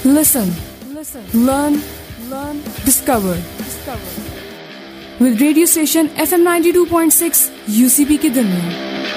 Listen, learn, discover. With radio station FM 92.6 UCP की दुनिया.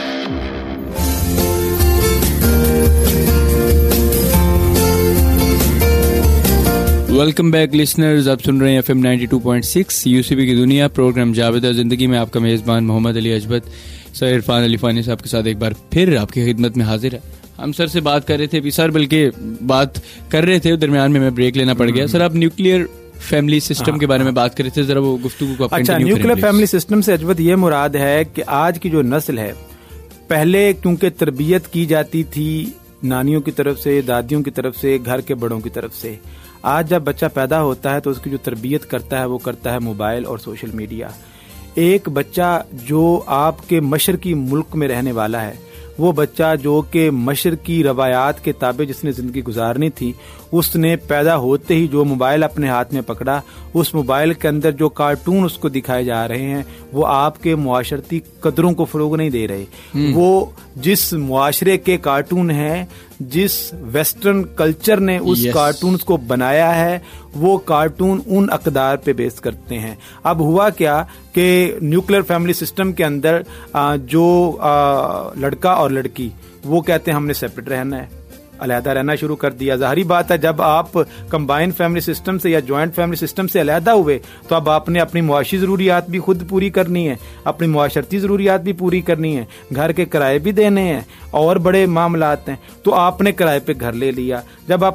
Welcome back listeners, आप सुन रहे हैं FM 92.6 यूसीपी की दुनिया. प्रोग्राम जावेद ज़िंदगी में आपका मेज़बान मोहम्मद अली अजबत सर इरफान अली फ़ानी साहब के साथ एक बार फिर आपकी खिदमत में हाजिर है. हम सर से बात कर रहे थे, सर बल्कि बात कर रहे थे, दरमियान में मैं ब्रेक लेना पड़ गया. सर आप न्यूक्लियर फैमिली सिस्टम के बारे में बात कर रहे थे, जरा वो गुफ्तगू को अच्छा, न्यूक्लियर फैमिली सिस्टम से अजबत ये मुराद है कि आज की जो नस्ल है, पहले क्योंकि तरबियत की जाती थी नानियों की तरफ से, दादियों की तरफ से, घर के बड़ों की तरफ से. आज जब बच्चा पैदा होता है तो उसकी जो तरबियत करता है वो करता है मोबाइल और सोशल मीडिया. एक बच्चा जो आपके मशरकी मुल्क में रहने वाला है, वो बच्चा जो कि मशरकी रवायात के ताबे जिसने ज़िंदगी गुजारनी थी, उसने पैदा होते ही जो मोबाइल अपने हाथ में पकड़ा, उस मोबाइल के अंदर जो कार्टून उसको दिखाए जा रहे हैं वो आपके मुआशरती कदरों को फ़रोग नहीं दे रहे. वो जिस मुआशरे के कार्टून हैं, जिस वेस्टर्न कल्चर ने उस कार्टून को बनाया है, वो कार्टून उन अकदार पे बेस करते हैं. अब हुआ क्या कि न्यूक्लियर फैमिली सिस्टम के अंदर जो लड़का और लड़की वो कहते हैं हमने सेपरेट रहना है, अलहदा रहना शुरू कर दिया. ज़ाहिरी बात है, जब आप कंबाइंड फैमिली सिस्टम से या जॉइंट फैमिली सिस्टम से अलहदा हुए तो अब आपने अपनी मुआशी ज़रूरियात भी खुद पूरी करनी है, अपनी मुआशरती ज़रूरियात भी पूरी करनी है, घर के किराए भी देने हैं और बड़े मामलात हैं. तो आपने किराए पे घर ले लिया. जब आप